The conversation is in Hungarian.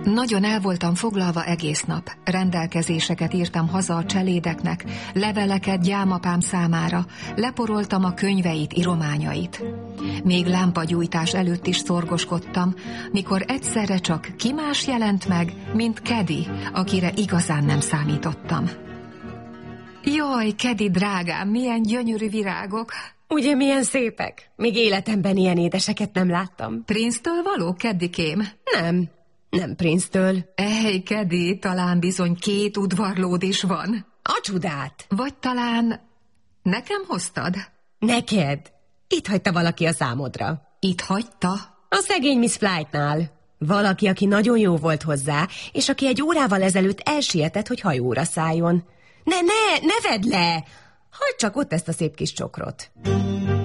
Nagyon el voltam foglalva egész nap. Rendelkezéseket írtam haza a cselédeknek, leveleket gyámapám számára, leporoltam a könyveit, írományait. Még lámpagyújtás előtt is szorgoskodtam, mikor egyszerre csak ki más jelent meg, mint Kedi, akire igazán nem számítottam. Jaj, Kedi drágám, milyen gyönyörű virágok! Ugye milyen szépek? Még életemben ilyen édeseket nem láttam. Prince-től való, Kedikém? Nem Prince-től. Ej, Kedi, talán bizony 2 udvarlód is van. A csodát! Vagy talán nekem hoztad? Neked? Itt hagyta valaki a számodra. Itt hagyta? A szegény Miss Flightnál. Valaki, aki nagyon jó volt hozzá, és aki 1 órával ezelőtt elsietett, hogy hajóra szálljon. Ne vedd le! Hagyd csak ott ezt a szép kis csokrot.